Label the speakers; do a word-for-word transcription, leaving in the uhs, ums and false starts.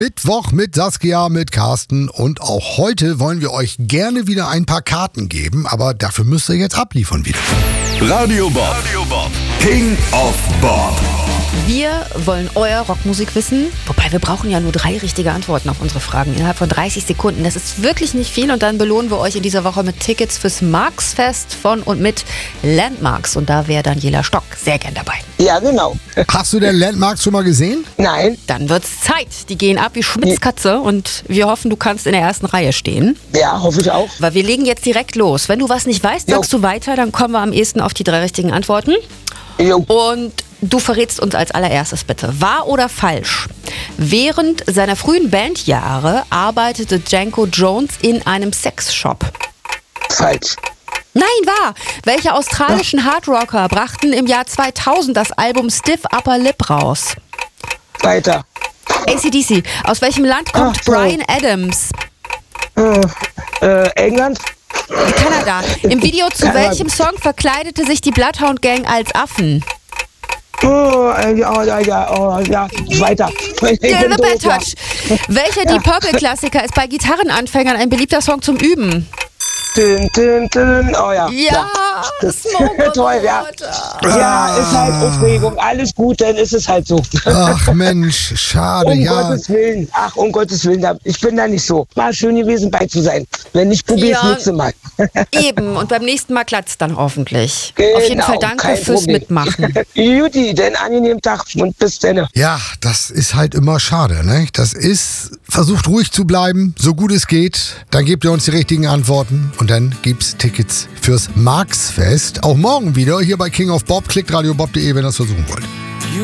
Speaker 1: Mittwoch mit Saskia, mit Carsten und auch heute wollen wir euch gerne wieder ein paar Karten geben, aber dafür müsst ihr jetzt abliefern wieder.
Speaker 2: Radio Bob, Radio Bob. King of Bob.
Speaker 3: Wir wollen euer Rockmusikwissen, wobei wir brauchen ja nur drei richtige Antworten auf unsere Fragen innerhalb von dreißig Sekunden. Das ist wirklich nicht viel und dann belohnen wir euch in dieser Woche mit Tickets fürs Marxfest von und mit Landmarks und da wäre Daniela Stock sehr gern dabei.
Speaker 4: Ja, genau.
Speaker 1: Hast du den Landmarks schon mal gesehen?
Speaker 4: Nein.
Speaker 3: Dann wird's Zeit. Die gehen ab wie Schmitzkatze und wir hoffen, du kannst in der ersten Reihe stehen.
Speaker 4: Ja, hoffe ich auch.
Speaker 3: Weil wir legen jetzt direkt los. Wenn du was nicht weißt,
Speaker 4: Jo.
Speaker 3: sagst du weiter, dann kommen wir am ehesten auf die drei richtigen Antworten.
Speaker 4: Jo.
Speaker 3: Und du verrätst uns als allererstes bitte. Wahr oder falsch? Während seiner frühen Bandjahre arbeitete Janko Jones in einem Sexshop.
Speaker 4: Falsch.
Speaker 3: Nein, wahr! Welche australischen Hardrocker brachten im Jahr zweitausend das Album Stiff Upper Lip raus?
Speaker 4: Weiter.
Speaker 3: A C D C. Aus welchem Land kommt
Speaker 4: Ach so.
Speaker 3: Bryan Adams?
Speaker 4: Äh, äh, England?
Speaker 3: Kanada. Im Video zu
Speaker 4: Kanada.
Speaker 3: welchem Song verkleidete sich die Bloodhound Gang als Affen?
Speaker 4: Oh, äh, ja, ja, ja, oh, ja. Weiter. Ich
Speaker 3: Yeah,
Speaker 4: bin
Speaker 3: the Bad
Speaker 4: doof, ja.
Speaker 3: Touch. Welcher Deep Purple-Klassiker ist bei Gitarrenanfängern ein beliebter Song zum Üben?
Speaker 4: Dün, dün, dün. Oh ja.
Speaker 3: Ja, Smoke
Speaker 4: Toll, ja. Ja, ist halt Aufregung. Alles gut, dann ist es halt so.
Speaker 1: Ach Mensch, schade,
Speaker 4: Um
Speaker 1: ja.
Speaker 4: Gottes Willen. Ach, um Gottes Willen. da- Ich bin da nicht so. War schön gewesen, bei zu sein. Wenn nicht, probier's
Speaker 3: Ja.
Speaker 4: nächste Mal.
Speaker 3: Eben, und beim nächsten Mal klatscht's dann hoffentlich.
Speaker 4: Genau,
Speaker 3: Auf jeden Fall danke
Speaker 4: kein
Speaker 3: fürs
Speaker 4: Problem.
Speaker 3: Mitmachen.
Speaker 4: Juti, den angenehmen Tag und bis dann.
Speaker 1: Ja, das ist halt immer schade, ne? Das ist, versucht ruhig zu bleiben, so gut es geht. Dann gebt ihr uns die richtigen Antworten und dann gibt's Tickets fürs Marxfest. Auch morgen wieder hier bei King of Bob. Klickt radiobob punkt de, wenn ihr das versuchen wollt.